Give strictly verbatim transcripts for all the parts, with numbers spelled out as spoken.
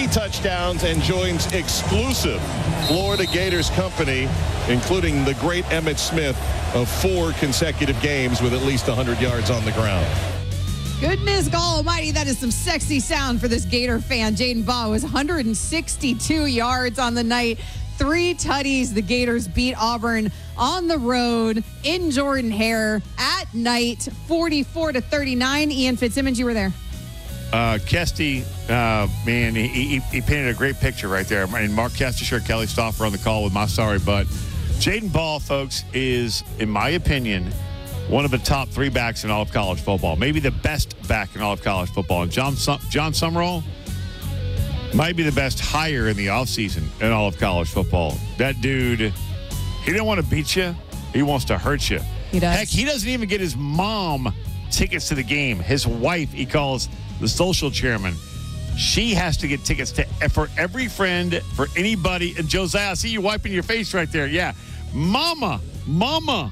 three touchdowns and joins exclusive Florida Gators company, including the great Emmitt Smith, of four consecutive games with at least one hundred yards on the ground. Goodness God almighty, that is some sexy sound for this Gator fan. Jaden Baugh was one hundred sixty-two yards on the night. Three tutties. The Gators beat Auburn on the road in Jordan-Hare at night, forty-four to thirty-nine. Ian Fitzsimmons, you were there. Uh, Kesty, uh, man, he, he, he painted a great picture right there. And Mark Kestisher, Kelly Stauffer on the call with my sorry butt. Jaden Baugh, folks, is, in my opinion, one of the top three backs in all of college football. Maybe the best back in all of college football. And John, John Summerall might be the best hire in the offseason in all of college football. That dude, he don't want to beat you. He wants to hurt you. He does. Heck, he doesn't even get his mom tickets to the game. His wife, he calls the social chairman. She has to get tickets to for every friend, for anybody. And Josiah, I see you wiping your face right there. Yeah. Mama, mama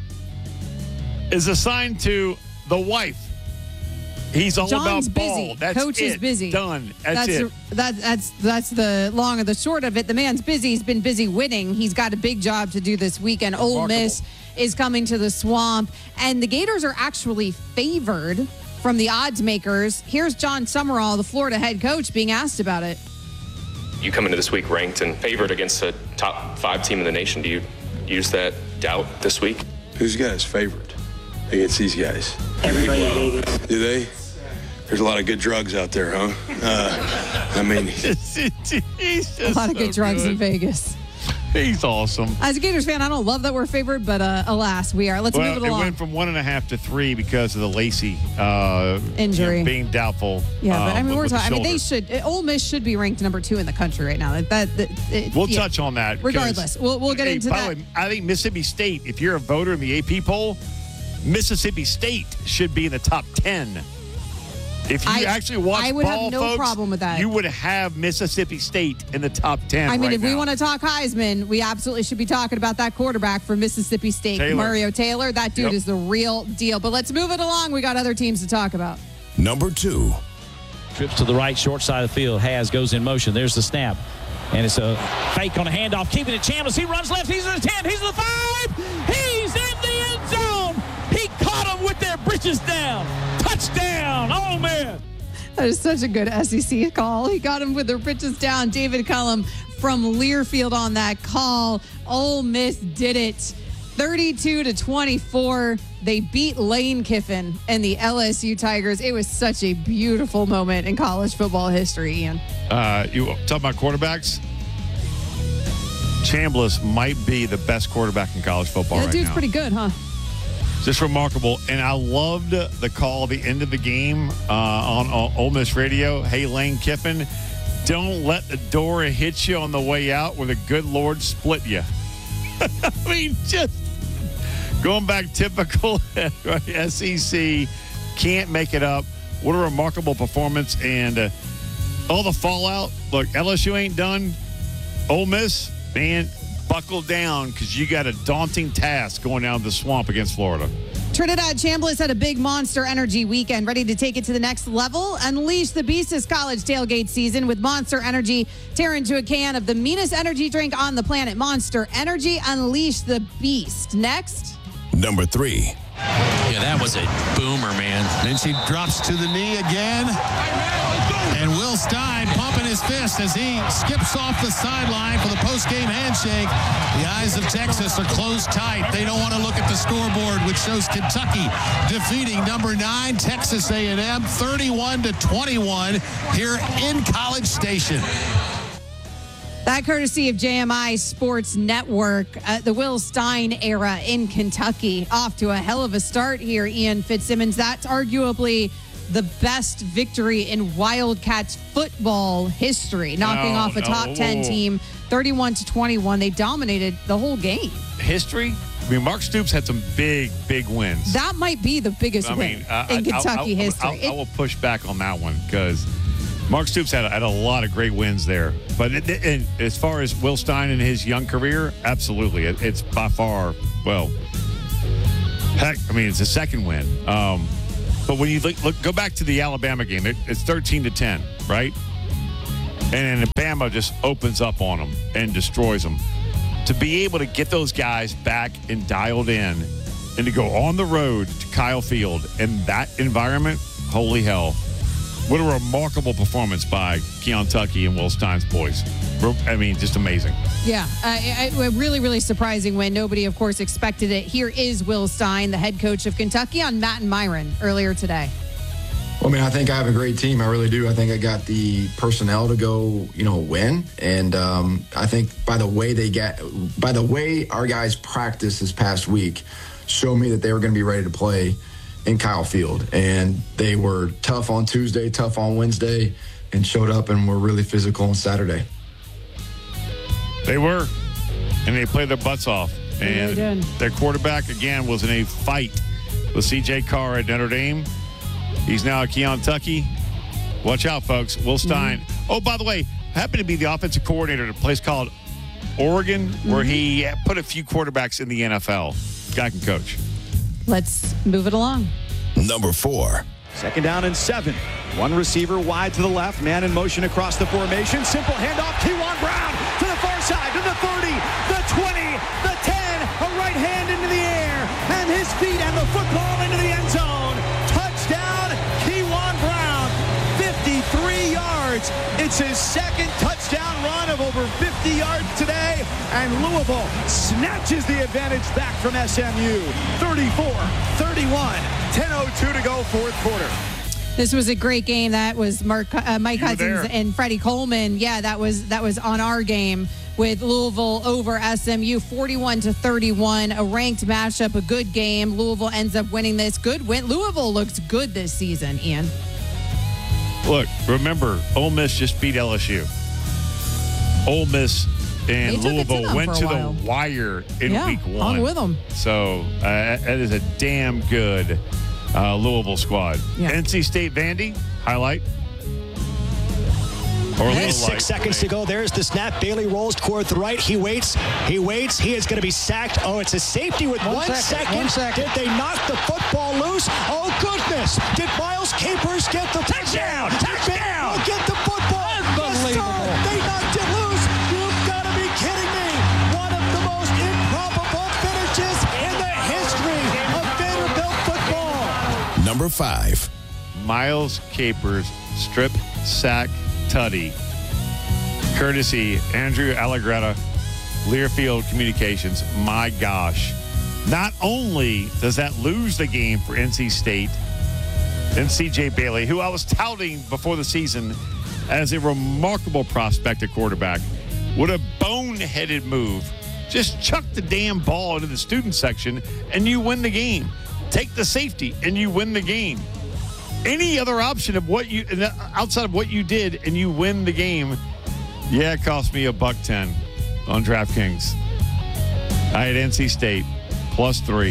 is assigned to the wife. He's all John's about busy. ball. That's Coach it. is busy. Done. That's, That's it. that, that's that's the long or the short of it. The man's busy. He's been busy winning. He's got a big job to do this weekend. Ole Remarkable. Miss is coming to the Swamp, and the Gators are actually favored from the odds makers. Here's John Summerall, the Florida head coach, being asked about it. You come into this week ranked and favored against a top five team in the nation. Do you use that doubt this week? Who's got us favored against these guys? Everybody. Do they? There's a lot of good drugs out there, huh? Uh, I mean, A lot of good drugs good. in Vegas. He's awesome. As a Gators fan, I don't love that we're favored, but uh, alas, we are. Let's Well, move it it along. went from one and a half to three because of the Lacey uh, Injury. you know, being doubtful. Yeah, but I um, mean, we're with the talking. I mean, they shoulder. should. Ole Miss should be ranked number two in the country right now. That, that, that it, We'll yeah. touch on that. 'cause- Regardless, we'll we'll get Hey, into by that. the way, I think Mississippi State, if you're a voter in the A P poll, Mississippi State should be in the top ten. If you I- actually watch I would have ball, no folks, problem with that. You would have Mississippi State in the top ten. I mean, right if we now. want to talk Heisman, we absolutely should be talking about that quarterback for Mississippi State, Taylor. Mario Taylor. That dude Yep. is the real deal. But let's move it along. We got other teams to talk about. Number two. Trips to the right, short side of the field. Has goes in motion. There's the snap. And it's a fake on a handoff. Keeping it Chambliss. He runs left. He's in the ten. He's in the five. He's in the end zone. He caught him with their britches down. Touchdown. Oh, man. That is such a good S E C call. He got him with their pitches down. David Cullum from Learfield on that call. Ole Miss did it. thirty-two to twenty-four. They beat Lane Kiffin and the L S U Tigers. It was such a beautiful moment in college football history, Ian. Uh, you talk about quarterbacks. Chambliss might be the best quarterback in college football That right dude's now. pretty good, huh? Just remarkable. And I loved the call at the end of the game uh, on, on Ole Miss Radio. Hey, Lane Kiffin, don't let the door hit you on the way out where the good Lord split you. I mean, just going back typical right, S E C, can't make it up. What a remarkable performance. And uh, all the fallout. Look, L S U ain't done. Ole Miss, man, buckle down because you got a daunting task going down the Swamp against Florida. Trinidad Chambliss had a big Monster Energy weekend, ready to take it to the next level. Unleash the beast this college tailgate season with Monster Energy. Tear into a can of the meanest energy drink on the planet. Monster Energy, unleash the beast. Next. Number three. Yeah, that was a boomer, man. Then she drops to the knee again. And Will Stein pumping his fist as he skips off the sideline for the post-game handshake. The eyes of Texas are closed tight. They don't want to look at the scoreboard, which shows Kentucky defeating number nine, Texas A and M, thirty-one to twenty-one here in College Station. That courtesy of J M I Sports Network. Uh, the Will Stein era in Kentucky off to a hell of a start here, Ian Fitzsimmons. That's arguably the best victory in Wildcats football history, knocking No, off a no. top ten team, thirty-one to twenty-one. They dominated the whole game. History? I mean, Mark Stoops had some big, big wins. That might be the biggest I win mean, I- in I- Kentucky I- I- history. I, I, It- will push back on that one because Mark Stoops had, had a lot of great wins there. But it, it, and as far as Will Stein and his young career, absolutely. It, it's by far, well, heck, I mean, it's a second win. Um, but when you look, look, go back to the Alabama game, it, it's thirteen to ten, right? And then Bama just opens up on them and destroys them. To be able to get those guys back and dialed in and to go on the road to Kyle Field in that environment, holy hell. What a remarkable performance by Keon Tucky and Will Stein's boys. I mean, just amazing. Yeah, uh, I, I, really, really surprising win. Nobody, of course, expected it. Here is Will Stein, the head coach of Kentucky, on Matt and Myron earlier today. Well, I mean, I think I have a great team. I really do. I think I got the personnel to go, you know, win. And um, I think by the way they get, by the way our guys practiced this past week, showed me that they were going to be ready to play in Kyle Field. And they were tough on Tuesday, tough on Wednesday, and showed up and were really physical on Saturday. They were, and they played their butts off. And really their quarterback, again, was in a fight with C J Carr at Notre Dame. He's now at Keon Tucky. Watch out, folks. Will Stein. Mm-hmm. Oh, by the way, happened to be the offensive coordinator at a place called Oregon, mm-hmm. where he put a few quarterbacks in the N F L. Guy can coach. Let's move it along. Number four. Second down and seven. One receiver wide to the left. Man in motion across the formation. Simple handoff. Kewan Brown to the far side, to the thirty, the twenty, the ten. A right hand into the air. And his feet and the football into the end zone. Touchdown, Kewan Brown. fifty-three yards. It's his second touchdown run of over fifty yards today. And Louisville snatches the advantage back from S M U. thirty-four thirty-one. ten oh two to go, fourth quarter. This was a great game. That was Mark, uh, Mike You were Cousins there. and Freddie Coleman. Yeah, that was that was on our game with Louisville over S M U, forty-one to thirty-one. A ranked matchup, a good game. Louisville ends up winning this. Good win. Louisville looks good this season, Ian. Look, remember, Ole Miss just beat L S U. Ole Miss and They took it to Louisville them went for a to while. the wire in Yeah, week one. hung with them. So uh, that is a damn good uh, Louisville squad. Yeah. N C State Vandy, highlight. Or a little Six light. seconds to go. There's the snap. Bailey rolls toward the right. He waits. He waits. He is going to be sacked. Oh, it's a safety with one, One second, second. one second. Did they knock the football loose? Oh, goodness. Did Miles Capers get the touchdown? Touchdown. Get the football. Unbelievable. Yes, sir. They knocked it loose. You've got to be kidding me. One of the most improbable finishes in the history of Vanderbilt football. Number five. Miles Capers, strip sack tutty. Courtesy Andrew Allegretta, Learfield Communications. My gosh. Not only does that lose the game for N C State, then C J Bailey, who I was touting before the season as a remarkable prospect at quarterback, what a boneheaded move. Just chuck the damn ball into the student section and you win the game. Take the safety and you win the game. Any other option of what you outside of what you did and you win the game, yeah, it cost me a buck ten on DraftKings. I had N C State plus three.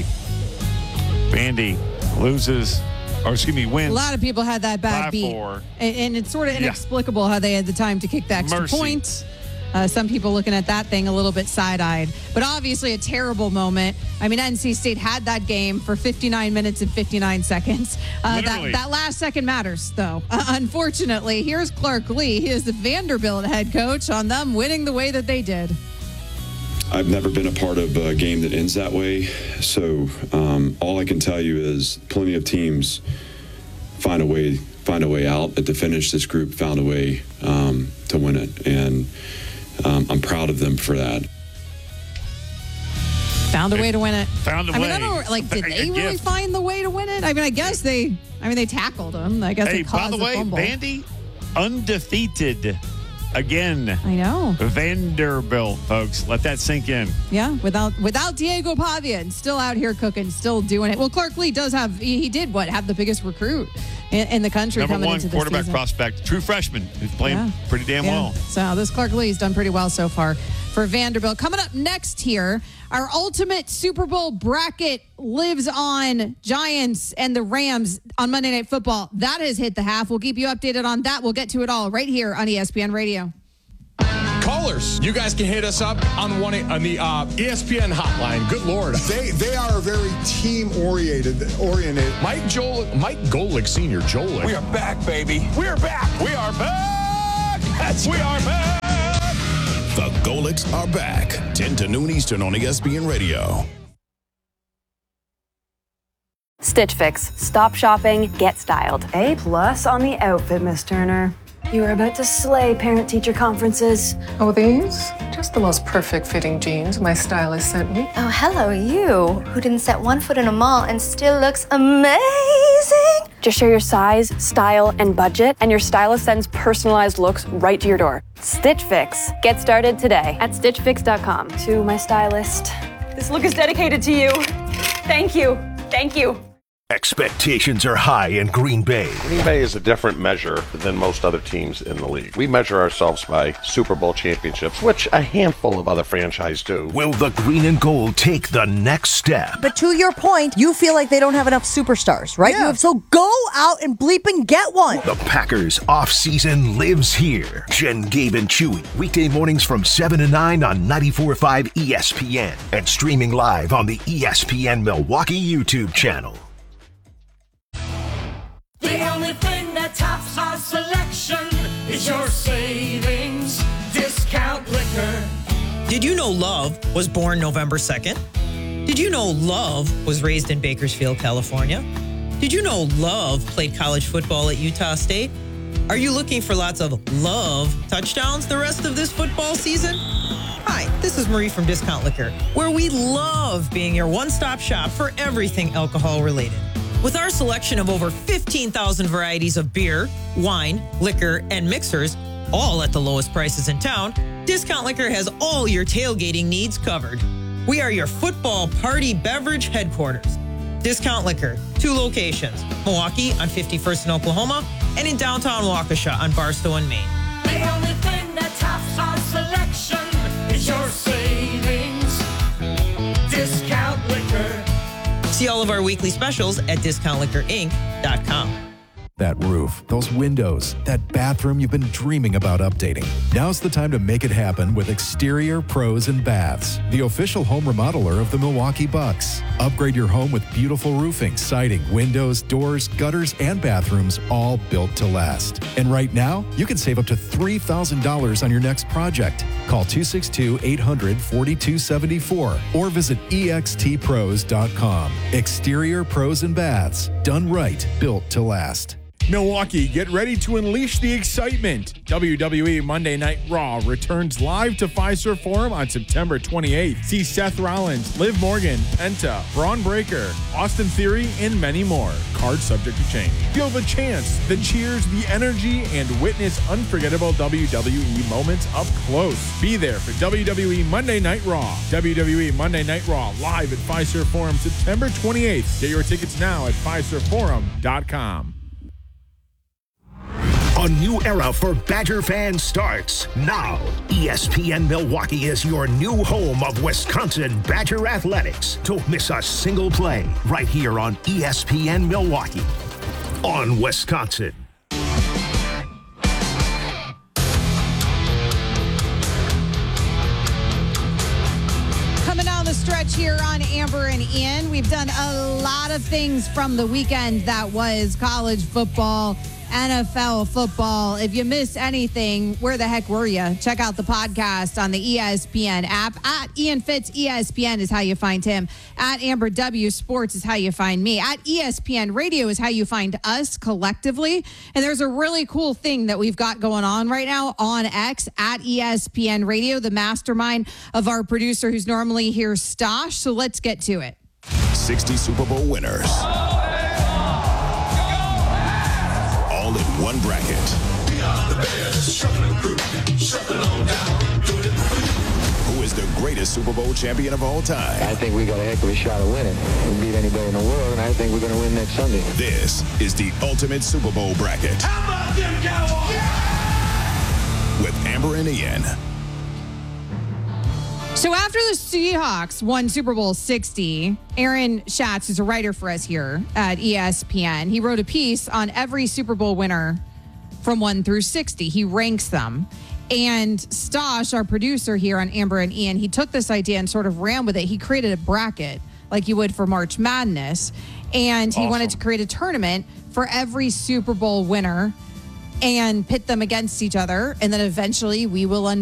Vandy loses, or excuse me, wins. A lot of people had that bad by beat. four. And, and it's sort of Yeah. inexplicable how they had the time to kick the extra Mercy. point. Uh, some people looking at that thing a little bit side-eyed. But obviously a terrible moment. I mean, N C State had that game for fifty-nine minutes and fifty-nine seconds. Uh, that, Literally. that last second matters, though. Uh, unfortunately, here's Clark Lee. He is the Vanderbilt head coach on them winning the way that they did. I've never been a part of a game that ends that way. So um, all I can tell you is plenty of teams find a way find a way out. But to finish, this group found a way um, to win it. And um, I'm proud of them for that. Found a way to win it. Found a I mean, way. I don't like. Did A they really gift. find the way to win it? I mean, I guess they. I mean, they tackled him. I guess Hey, they by caused the way, fumble. Vandy undefeated again. I know. Vanderbilt, folks. Let that sink in. Yeah, without without Diego Pavia, and still out here cooking, still doing it. Well, Clark Lee does have. He, he did what? Have the biggest recruit in, in the country Number coming one into this quarterback season. prospect, true freshman, who's playing Yeah. pretty damn Yeah. well. So this Clark Lee's done pretty well so far for Vanderbilt. Coming up next here, our ultimate Super Bowl bracket lives on. Giants and the Rams on Monday Night Football. That has hit the half. We'll keep you updated on that. We'll get to it all right here on E S P N Radio. Callers, you guys can hit us up on one on the uh, E S P N hotline. Good Lord, They they are very team oriented. Oriented. Mike Joel, Mike Golick Senior Joel. We are back, baby. We are back. We are back. Yes, we are back. The Golics are back. ten to noon Eastern on E S P N Radio. Stitch Fix. Stop shopping, get styled. A plus on the outfit, Miss Turner. You are about to slay parent-teacher conferences. Oh, these? Just the most perfect fitting jeans my stylist sent me. Oh, hello, you, who didn't set one foot in a mall and still looks amazing. Just share your size, style, and budget, and your stylist sends personalized looks right to your door. Stitch Fix. Get started today at stitch fix dot com. To my stylist, this look is dedicated to you. Thank you. Thank you. Expectations are high in Green Bay. Green Bay is a different measure than most other teams in the league. We measure ourselves by Super Bowl championships, which a handful of other franchises do. Will the green and gold take the next step? But to your point, you feel like they don't have enough superstars, right? Yeah. You, so go out and bleep and get one. The Packers offseason lives here. Jen, Gabe, and Chewy. Weekday mornings from seven to nine on ninety-four point five E S P N and streaming live on the E S P N Milwaukee YouTube channel. The only thing that tops our selection is your savings discount liquor. Did you know Love was born November second? Did you know Love was raised in Bakersfield, California? Did you know Love played college football at Utah State? Are you looking for lots of Love touchdowns the rest of this football season? Hi, this is Marie from Discount Liquor, where we love being your one-stop shop for everything alcohol-related. With our selection of over fifteen thousand varieties of beer, wine, liquor, and mixers, all at the lowest prices in town, Discount Liquor has all your tailgating needs covered. We are your football party beverage headquarters. Discount Liquor, two locations, Milwaukee on fifty-first in Oklahoma and in downtown Waukesha on Barstow and Maine. The only thing that tops our selection is your savings discount liquor. See all of our weekly specials at discount liquor inc dot com. That roof, those windows, that bathroom you've been dreaming about updating. Now's the time to make it happen with Exterior Pros and Baths, the official home remodeler of the Milwaukee Bucks. Upgrade your home with beautiful roofing, siding, windows, doors, gutters, and bathrooms, all built to last. And right now, you can save up to three thousand dollars on your next project. Call two six two, eight hundred, four two seven four or visit E X T pros dot com. Exterior Pros and Baths, done right, built to last. Milwaukee, get ready to unleash the excitement. W W E Monday Night Raw returns live to Fiserv Forum on September twenty-eighth. See Seth Rollins, Liv Morgan, Penta, Braun Breaker, Austin Theory, and many more. Cards subject to change. Feel the chants, the cheers, the energy, and witness unforgettable W W E moments up close. Be there for W W E Monday Night Raw. W W E Monday Night Raw live at Fiserv Forum September twenty-eighth. Get your tickets now at fiserv forum dot com. A new era for Badger fans starts now. E S P N Milwaukee is your new home of Wisconsin Badger athletics. Don't miss a single play right here on E S P N Milwaukee on Wisconsin. Coming down the stretch here on Amber and Ian, we've done a lot of things from the weekend that was college football, N F L football. If you missed anything, where the heck were you? Check out the podcast on the E S P N app. At Ian Fitz, E S P N is how you find him. At Amber W Sports is how you find me. At E S P N Radio is how you find us collectively. And there's a really cool thing that we've got going on right now on X at E S P N Radio, the mastermind of our producer who's normally here, Stosh. So let's get to it. sixty Super Bowl winners. All in one bracket. Who is the greatest Super Bowl champion of all time? I think we got a heck of a shot of winning. We beat anybody in the world, and I think we're going to win next Sunday. This is the ultimate Super Bowl bracket. How about them Cowboys? With Amber and Ian. So after the Seahawks won Super Bowl sixty, Aaron Schatz, who's a writer for us here at E S P N, he wrote a piece on every Super Bowl winner from one through sixty. He ranks them. And Stosh, our producer here on Amber and Ian, he took this idea and sort of ran with it. He created a bracket like you would for March Madness. And he Awesome. wanted to create a tournament for every Super Bowl winner. and pit them against each other. And then eventually we will